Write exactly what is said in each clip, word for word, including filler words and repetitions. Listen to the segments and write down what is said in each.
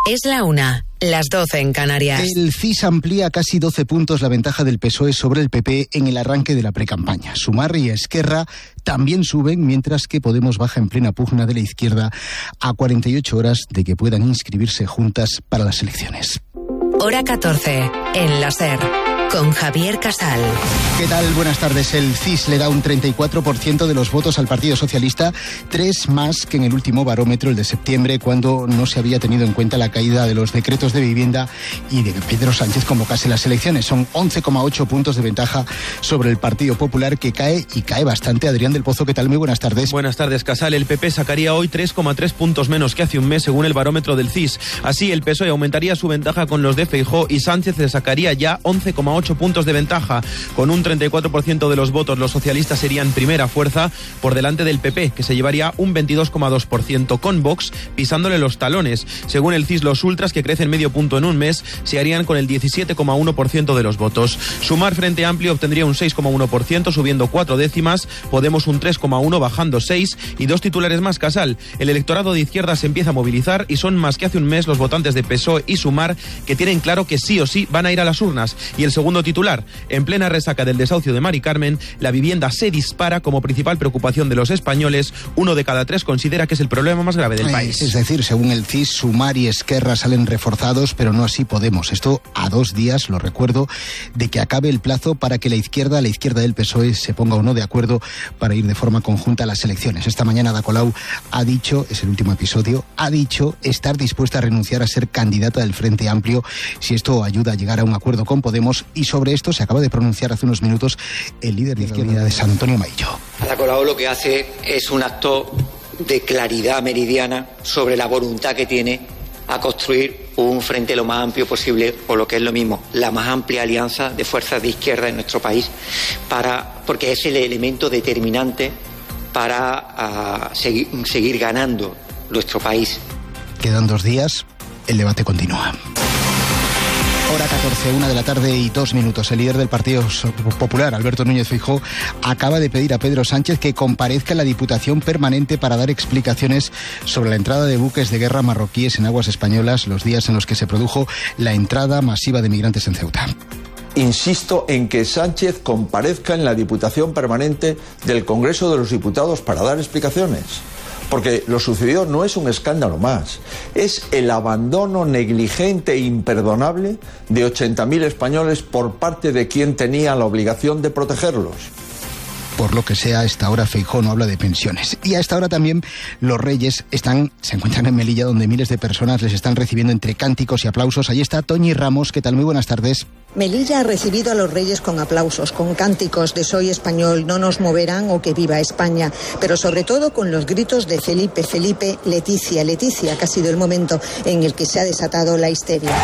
Es la una, las doce en Canarias. El C I S amplía casi doce puntos la ventaja del P S O E sobre el P P en el arranque de la precampaña. Sumar y Esquerra también suben, mientras que Podemos baja en plena pugna de la izquierda a cuarenta y ocho horas de que puedan inscribirse juntas para las elecciones. Hora catorce, en la SER, con Javier Casal. ¿Qué tal? Buenas tardes. El C I S le da un treinta y cuatro por ciento de los votos al Partido Socialista, tres más que en el último barómetro, el de septiembre, cuando no se había tenido en cuenta la caída de los decretos de vivienda y de que Pedro Sánchez convocase las elecciones. Son once coma ocho puntos de ventaja sobre el Partido Popular, que cae y cae bastante. Adrián del Pozo, ¿qué tal? Muy buenas tardes. Buenas tardes, Casal. El P P sacaría hoy tres coma tres puntos menos que hace un mes, según el barómetro del C I S. Así, el P S O E aumentaría su ventaja con los de Feijóo y Sánchez le sacaría ya once coma ocho puntos de ventaja. Con un treinta y cuatro por ciento de los votos, los socialistas serían primera fuerza por delante del P P, que se llevaría un veintidós coma dos por ciento, con Vox pisándole los talones. Según el C I S, los ultras, que crecen medio punto en un mes, se harían con el diecisiete coma uno por ciento de los votos. Sumar Frente Amplio obtendría un seis coma uno por ciento, subiendo cuatro décimas, Podemos un tres coma uno, bajando seis, y dos titulares más, Casal. El electorado de izquierda se empieza a movilizar y son más que hace un mes los votantes de P S O E y Sumar, que tienen claro que sí o sí van a ir a las urnas. Y el segundo titular: en plena resaca del desahucio de Mari Carmen, la vivienda se dispara como principal preocupación de los españoles. Uno de cada tres considera que es el problema más grave del país. Es decir, según el C I S, Sumar y Esquerra salen reforzados, pero no así Podemos. Esto a dos días, lo recuerdo, de que acabe el plazo para que la izquierda, la izquierda del P S O E, se ponga o no de acuerdo para ir de forma conjunta a las elecciones. Esta mañana Ada Colau ha dicho, es el último episodio, ha dicho estar dispuesta a renunciar a ser candidata del Frente Amplio si esto ayuda a llegar a un acuerdo con Podemos, y sobre esto se acaba de pronunciar hace unos minutos el líder de izquierda de San Antonio, Maillo. Ada Colau lo que hace es un acto de claridad meridiana sobre la voluntad que tiene a construir un frente lo más amplio posible, o lo que es lo mismo, la más amplia alianza de fuerzas de izquierda en nuestro país, para, porque es el elemento determinante para uh, seguir, seguir ganando nuestro país. Quedan dos días, el debate continúa. Hora catorce, una de la tarde y dos minutos. El líder del Partido Popular, Alberto Núñez Feijóo, acaba de pedir a Pedro Sánchez que comparezca en la Diputación Permanente para dar explicaciones sobre la entrada de buques de guerra marroquíes en aguas españolas, los días en los que se produjo la entrada masiva de migrantes en Ceuta. Insisto en que Sánchez comparezca en la Diputación Permanente del Congreso de los Diputados para dar explicaciones. Porque lo sucedido no es un escándalo más, es el abandono negligente e imperdonable de ochenta mil españoles por parte de quien tenía la obligación de protegerlos. Por lo que sea, a esta hora Feijóo no habla de pensiones. Y a esta hora también los Reyes están, se encuentran en Melilla, donde miles de personas les están recibiendo entre cánticos y aplausos. Allí está Toñi Ramos. ¿Qué tal? Muy buenas tardes. Melilla ha recibido a los Reyes con aplausos, con cánticos de "Soy español, no nos moverán" o "Que viva España", pero sobre todo con los gritos de "Felipe, Felipe, Leticia, Leticia", que ha sido el momento en el que se ha desatado la histeria.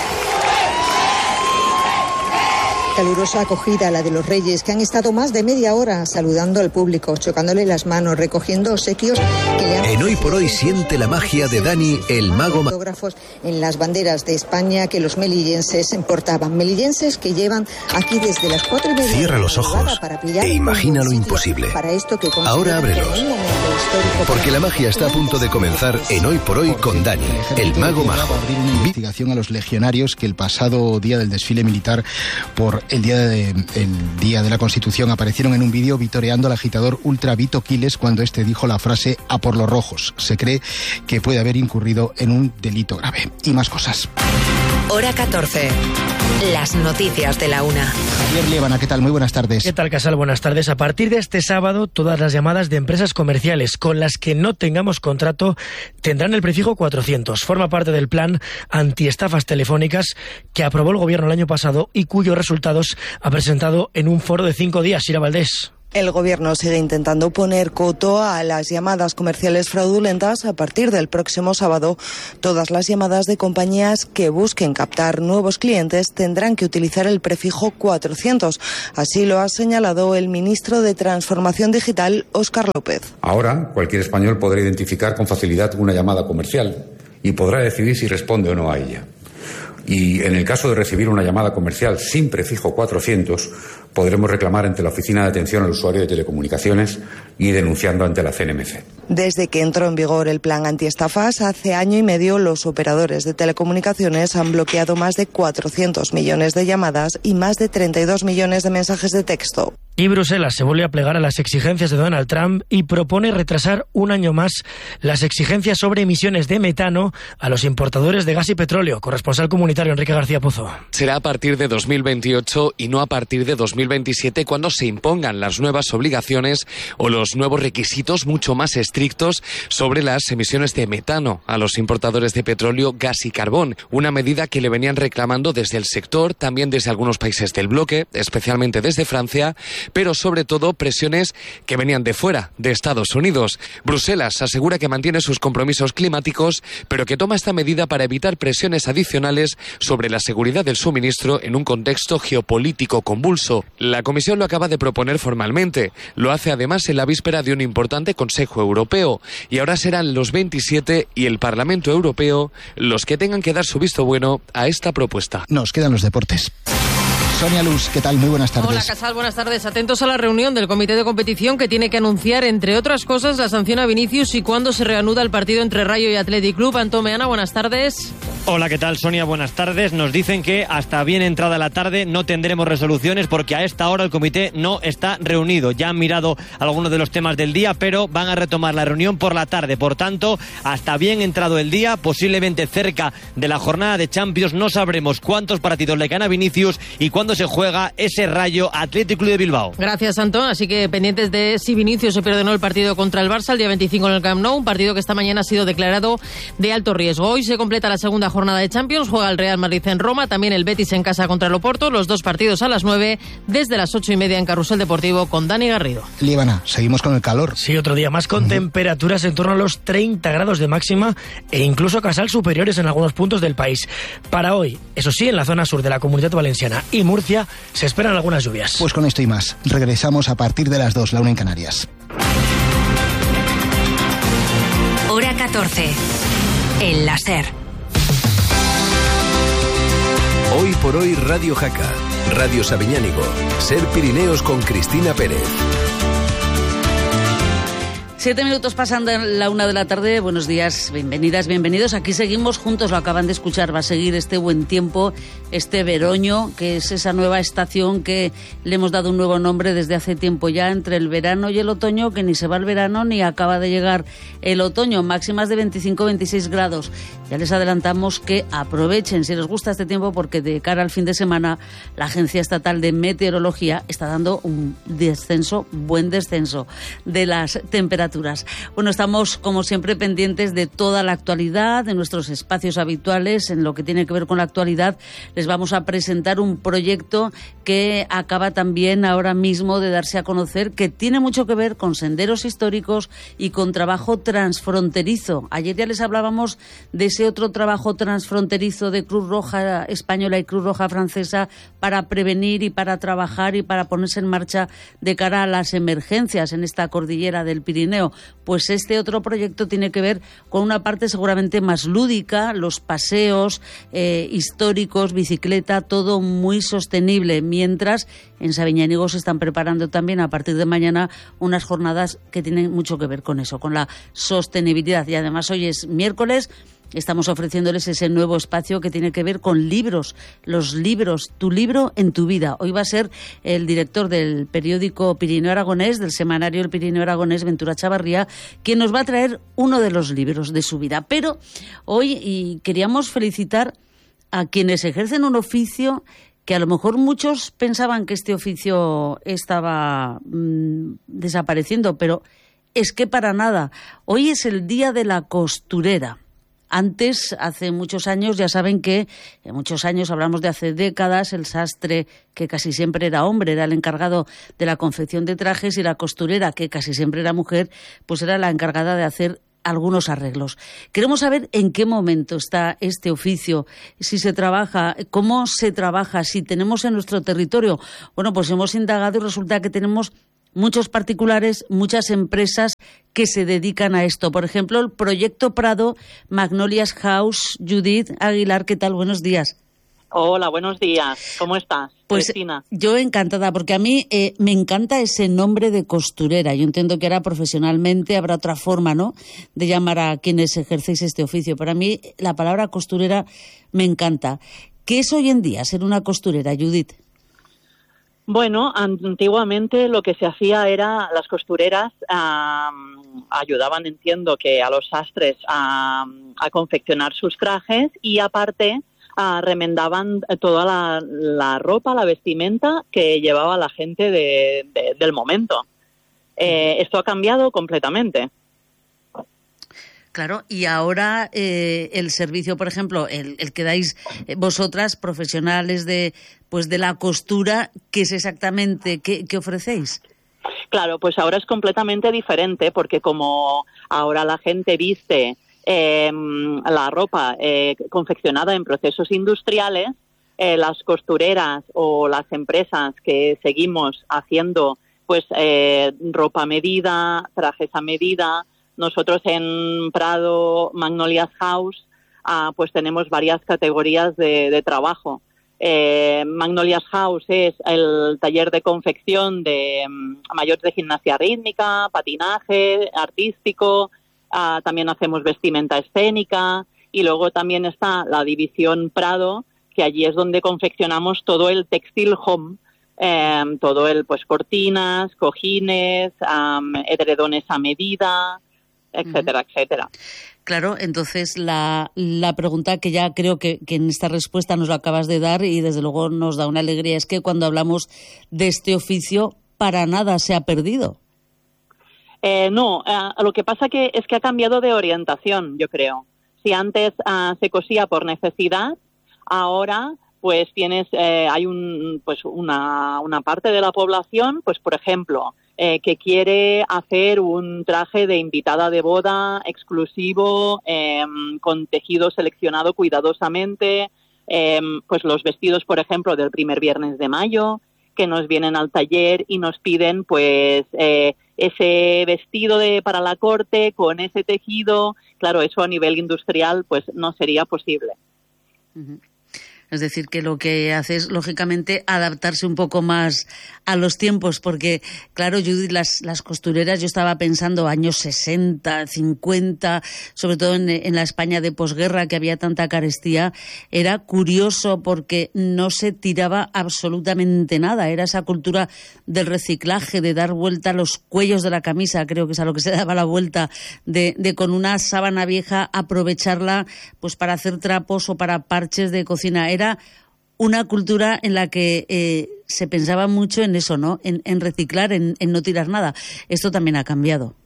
Calurosa acogida la de los Reyes, que han estado más de media hora saludando al público, chocándole las manos, recogiendo obsequios que le han... En Hoy por Hoy siente la magia de Dani, el mago... Fotógrafos en las banderas de España que los melillenses portaban. Melillenses que llevan aquí desde las cuatro y media... Cierra los ojos e imagina lo imposible. Para esto que ahora ábrelos, porque la magia está a punto de comenzar en Hoy por Hoy con Dani, el mago mago. Una investigación a los legionarios que el pasado día del desfile militar por el día de, el día de la Constitución aparecieron en un vídeo vitoreando al agitador ultra Vito Quiles cuando este dijo la frase "a por los rojos". Se cree que puede haber incurrido en un delito grave. Y más cosas. Hora catorce. Las noticias de la una. Javier Liébana, ¿qué tal? Muy buenas tardes. ¿Qué tal, Casal? Buenas tardes. A partir de este sábado, todas las llamadas de empresas comerciales con las que no tengamos contrato tendrán el prefijo cuatrocientos. Forma parte del plan antiestafas telefónicas que aprobó el Gobierno el año pasado y cuyos resultados ha presentado en un foro de cinco días. Ira Valdés. El Gobierno sigue intentando poner coto a las llamadas comerciales fraudulentas. A partir del próximo sábado, todas las llamadas de compañías que busquen captar nuevos clientes tendrán que utilizar el prefijo cuatrocientos. Así lo ha señalado el ministro de Transformación Digital, Óscar López. Ahora, cualquier español podrá identificar con facilidad una llamada comercial y podrá decidir si responde o no a ella. Y en el caso de recibir una llamada comercial sin prefijo cuatrocientos, podremos reclamar ante la Oficina de Atención al Usuario de Telecomunicaciones y denunciando ante la C N M C. Desde que entró en vigor el plan antiestafas, hace año y medio los operadores de telecomunicaciones han bloqueado más de cuatrocientos millones de llamadas y más de treinta y dos millones de mensajes de texto. Y Bruselas se vuelve a plegar a las exigencias de Donald Trump y propone retrasar un año más las exigencias sobre emisiones de metano a los importadores de gas y petróleo. Corresponsal comunitario Enrique García Pozo. Será a partir de dos mil veintiocho y no a partir de dos mil veintisiete cuando se impongan las nuevas obligaciones o los nuevos requisitos mucho más estrictos sobre las emisiones de metano a los importadores de petróleo, gas y carbón. Una medida que le venían reclamando desde el sector, también desde algunos países del bloque, especialmente desde Francia, pero sobre todo presiones que venían de fuera, de Estados Unidos. Bruselas asegura que mantiene sus compromisos climáticos, pero que toma esta medida para evitar presiones adicionales sobre la seguridad del suministro en un contexto geopolítico convulso. La Comisión lo acaba de proponer formalmente. Lo hace además en la víspera de un importante Consejo Europeo. Y ahora serán los veintisiete y el Parlamento Europeo los que tengan que dar su visto bueno a esta propuesta. Nos quedan los deportes. Sonia Luz, ¿qué tal? Muy buenas tardes. Hola, Casal, buenas tardes. Atentos a la reunión del Comité de Competición que tiene que anunciar, entre otras cosas, la sanción a Vinicius y cuándo se reanuda el partido entre Rayo y Athletic Club. Antón Meana, buenas tardes. Hola, ¿qué tal, Sonia? Buenas tardes. Nos dicen que hasta bien entrada la tarde no tendremos resoluciones porque a esta hora el comité no está reunido. Ya han mirado algunos de los temas del día, pero van a retomar la reunión por la tarde. Por tanto, hasta bien entrado el día, posiblemente cerca de la jornada de Champions, no sabremos cuántos partidos le caen a Vinicius y cuándo se juega ese Rayo Athletic Club de Bilbao. Gracias, Antón. Así que pendientes de si Vinicius se pierde o no el partido contra el Barça el día veinticinco en el Camp Nou, un partido que esta mañana ha sido declarado de alto riesgo. Hoy se completa la segunda jornada de Champions, juega el Real Madrid en Roma, también el Betis en casa contra el Oporto, los dos partidos a las nueve, desde las ocho y media en Carrusel Deportivo con Dani Garrido. Líbana, seguimos con el calor. Sí, otro día más con uh-huh. temperaturas en torno a los treinta grados de máxima e incluso Casal superiores en algunos puntos del país. Para hoy, eso sí, en la zona sur de la Comunidad Valenciana y Murcia se esperan algunas lluvias. Pues con esto y más, regresamos a partir de las dos, la una en Canarias. Hora catorce, en la SER. Hoy por hoy Radio Jaca, Radio Sabiñánigo, SER Pirineos con Cristina Pérez. Siete minutos pasando en la una de la tarde. Buenos días, bienvenidas, bienvenidos. Aquí seguimos juntos, lo acaban de escuchar. Va a seguir este buen tiempo, este veroño, que es esa nueva estación que le hemos dado un nuevo nombre desde hace tiempo ya, entre el verano y el otoño, que ni se va el verano ni acaba de llegar el otoño. Máximas de veinticinco a veintiséis grados. Ya les adelantamos que aprovechen si les gusta este tiempo, porque de cara al fin de semana la Agencia Estatal de Meteorología está dando un descenso, buen descenso de las temperaturas. Bueno, estamos como siempre pendientes de toda la actualidad, de nuestros espacios habituales. En lo que tiene que ver con la actualidad, les vamos a presentar un proyecto que acaba también ahora mismo de darse a conocer, que tiene mucho que ver con senderos históricos y con trabajo transfronterizo. Ayer ya les hablábamos de ese otro trabajo transfronterizo de Cruz Roja Española y Cruz Roja Francesa para prevenir y para trabajar y para ponerse en marcha de cara a las emergencias en esta cordillera del Pirineo. Pues este otro proyecto tiene que ver con una parte seguramente más lúdica, los paseos eh, históricos, bicicleta, todo muy sostenible, mientras en Sabiñánigo se están preparando también a partir de mañana unas jornadas que tienen mucho que ver con eso, con la sostenibilidad. Y además hoy es miércoles. Estamos ofreciéndoles ese nuevo espacio que tiene que ver con libros, los libros, tu libro en tu vida. Hoy va a ser el director del periódico Pirineo Aragonés, del semanario El Pirineo Aragonés, Ventura Chavarría, quien nos va a traer uno de los libros de su vida. Pero hoy y queríamos felicitar a quienes ejercen un oficio que a lo mejor muchos pensaban que este oficio estaba mmm, desapareciendo, pero es que para nada. Hoy es el Día de la Costurera. Antes, hace muchos años, ya saben que, en muchos años, hablamos de hace décadas, el sastre, que casi siempre era hombre, era el encargado de la confección de trajes, y la costurera, que casi siempre era mujer, pues era la encargada de hacer algunos arreglos. Queremos saber en qué momento está este oficio, si se trabaja, cómo se trabaja, si tenemos en nuestro territorio. Bueno, pues hemos indagado y resulta que tenemos muchos particulares, muchas empresas que se dedican a esto. Por ejemplo, el Proyecto Prado, Magnolias House. Judith Aguilar, ¿qué tal? Buenos días. Hola, buenos días. ¿Cómo estás, pues, Cristina? Yo encantada, porque a mí eh, me encanta ese nombre de costurera. Yo entiendo que ahora profesionalmente habrá otra forma, ¿no?, de llamar a quienes ejercéis este oficio. Para mí la palabra costurera me encanta. ¿Qué es hoy en día ser una costurera, Judith? Bueno, antiguamente lo que se hacía era, las costureras um, ayudaban, entiendo, que a los sastres a, a confeccionar sus trajes y aparte uh, remendaban toda la, la ropa, la vestimenta que llevaba la gente de, de, del momento. Eh, esto ha cambiado completamente. Claro, y ahora eh, el servicio, por ejemplo, el, el que dais vosotras, profesionales de pues de la costura, ¿qué es exactamente? ¿Qué, qué ofrecéis? Claro, pues ahora es completamente diferente, porque como ahora la gente viste eh, la ropa eh, confeccionada en procesos industriales, eh, las costureras o las empresas que seguimos haciendo pues eh, ropa a medida, trajes a medida. Nosotros en Prado Magnolias House uh, pues tenemos varias categorías de, de trabajo. Eh, Magnolias House es el taller de confección de um, mayores de gimnasia rítmica, patinaje, artístico, uh, también hacemos vestimenta escénica y luego también está la división Prado, que allí es donde confeccionamos todo el textil home, eh, todo el pues cortinas, cojines, um, edredones a medida, etcétera, uh-huh. etcétera. Claro, entonces la, la pregunta que ya creo que, que en esta respuesta nos lo acabas de dar y desde luego nos da una alegría es que cuando hablamos de este oficio para nada se ha perdido. Eh, no, eh, lo que pasa que es que ha cambiado de orientación, yo creo. Si antes uh, se cosía por necesidad, ahora pues tienes eh, hay un pues una una parte de la población, pues por ejemplo, Eh, que quiere hacer un traje de invitada de boda exclusivo, eh, con tejido seleccionado cuidadosamente, eh, pues los vestidos, por ejemplo, del primer viernes de mayo, que nos vienen al taller y nos piden pues eh, ese vestido de para la corte con ese tejido. Claro, eso a nivel industrial pues no sería posible. Uh-huh. Es decir, que lo que hace es, lógicamente, adaptarse un poco más a los tiempos, porque, claro, Judith, las, las costureras, yo estaba pensando años sesenta, cincuenta, sobre todo en, en la España de posguerra, que había tanta carestía, era curioso porque no se tiraba absolutamente nada. Era esa cultura del reciclaje, de dar vuelta a los cuellos de la camisa, creo que es a lo que se daba la vuelta, de, de con una sábana vieja aprovecharla pues para hacer trapos o para parches de cocina. Era una cultura en la que eh, se pensaba mucho en eso, ¿no? En, en reciclar, en, en no tirar nada. Esto también ha cambiado.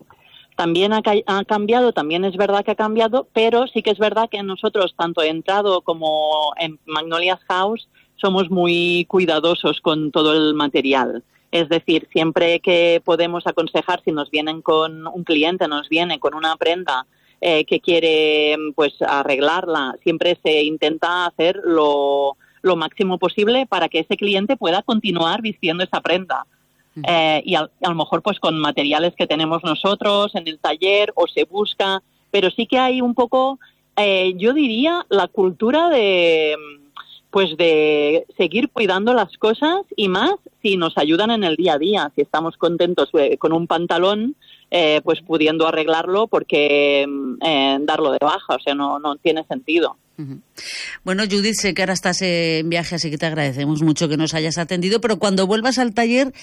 También ha, ha cambiado, también es verdad que ha cambiado, pero sí que es verdad que nosotros, tanto en Prado como en Magnolias House, somos muy cuidadosos con todo el material. Es decir, siempre que podemos aconsejar, si nos vienen con un cliente, nos viene con una prenda Eh, que quiere pues arreglarla, siempre se intenta hacer lo, lo máximo posible para que ese cliente pueda continuar vistiendo esa prenda. Uh-huh. Eh, y a, a lo mejor pues con materiales que tenemos nosotros en el taller o se busca, pero sí que hay un poco, eh, yo diría, la cultura de pues de seguir cuidando las cosas y más si nos ayudan en el día a día, si estamos contentos eh, con un pantalón, Eh, pues pudiendo arreglarlo porque eh, darlo de baja, o sea, no, no tiene sentido. Uh-huh. Bueno, Judith, sé que ahora estás en viaje, así que te agradecemos mucho que nos hayas atendido, pero cuando vuelvas al taller,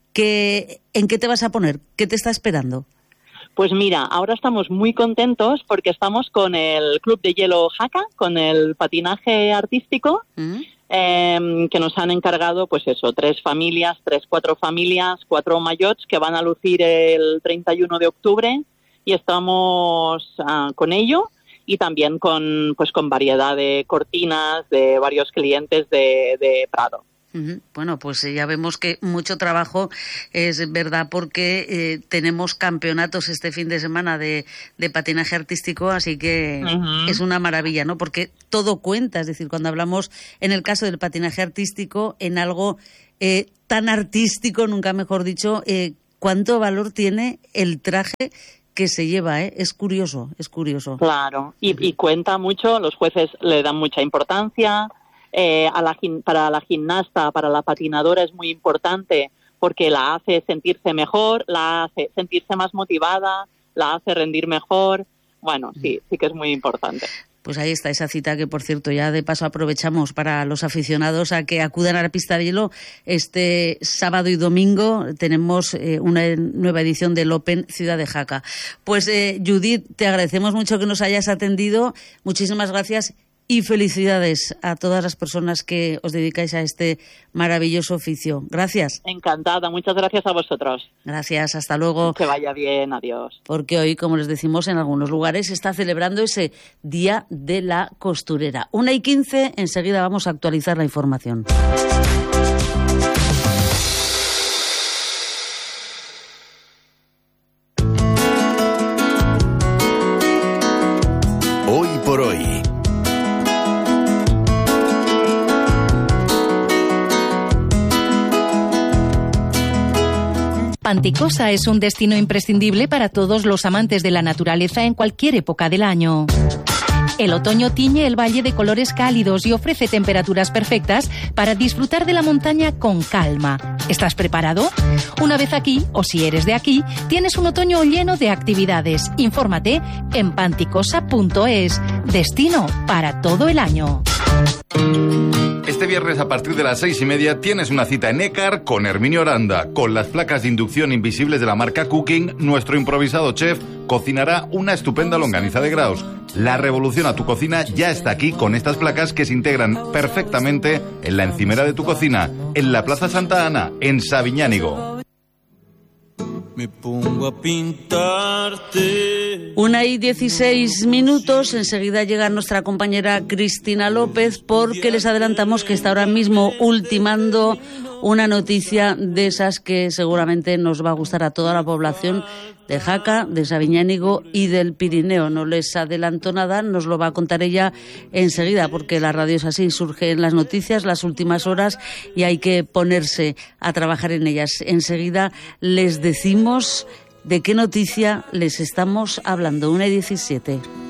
¿qué, ¿en qué te vas a poner? ¿Qué te está esperando? Pues mira, ahora estamos muy contentos porque estamos con el Club de Hielo Jaca, con el patinaje artístico, uh-huh. Eh, que nos han encargado, pues eso, tres familias, tres, cuatro familias, cuatro maillots que van a lucir el treinta y uno de octubre y estamos uh, con ello y también con, pues, con variedad de cortinas de varios clientes de, de Prado. Bueno, pues ya vemos que mucho trabajo es verdad porque eh, tenemos campeonatos este fin de semana de, de patinaje artístico, así que uh-huh. es una maravilla, ¿no? Porque todo cuenta, es decir, cuando hablamos en el caso del patinaje artístico en algo eh, tan artístico, nunca mejor dicho, eh, ¿cuánto valor tiene el traje que se lleva? ¿eh? Es curioso, es curioso. Claro, y, y cuenta mucho, los jueces le dan mucha importancia. eh, a la, para la gimnasta, para la patinadora es muy importante porque la hace sentirse mejor, la hace sentirse más motivada, la hace rendir mejor. Bueno, sí, sí que es muy importante. Pues ahí está esa cita que, por cierto, ya de paso aprovechamos para los aficionados a que acudan a la pista de hielo este sábado y domingo. Tenemos eh, una nueva edición del Open Ciudad de Jaca. Pues eh, Judith, te agradecemos mucho que nos hayas atendido. Muchísimas gracias y felicidades a todas las personas que os dedicáis a este maravilloso oficio. Gracias. Encantada, muchas gracias a vosotros. Gracias, hasta luego. Que vaya bien, adiós. Porque hoy, como les decimos, en algunos lugares se está celebrando ese Día de la Costurera. Una y quince, enseguida vamos a actualizar la información. Hoy por hoy. Panticosa es un destino imprescindible para todos los amantes de la naturaleza en cualquier época del año. El otoño tiñe el valle de colores cálidos y ofrece temperaturas perfectas para disfrutar de la montaña con calma. ¿Estás preparado? Una vez aquí, o si eres de aquí, tienes un otoño lleno de actividades. Infórmate en panticosa punto es. Destino para todo el año. Este viernes a partir de las seis y media tienes una cita en Écar con Herminio Aranda. Con las placas de inducción invisibles de la marca Cooking, nuestro improvisado chef cocinará una estupenda longaniza de Graus. La revolución a tu cocina ya está aquí con estas placas que se integran perfectamente en la encimera de tu cocina, en la Plaza Santa Ana, en Sabiñánigo. Me pongo a pintarte. Una y dieciséis minutos, enseguida llega nuestra compañera Cristina López porque les adelantamos que está ahora mismo ultimando una noticia de esas que seguramente nos va a gustar a toda la población de Jaca, de Sabiñánigo y del Pirineo. No les adelanto nada, nos lo va a contar ella enseguida, porque la radio es así, surgen las noticias, las últimas horas, y hay que ponerse a trabajar en ellas. Enseguida les decimos de qué noticia les estamos hablando. Una y diecisiete.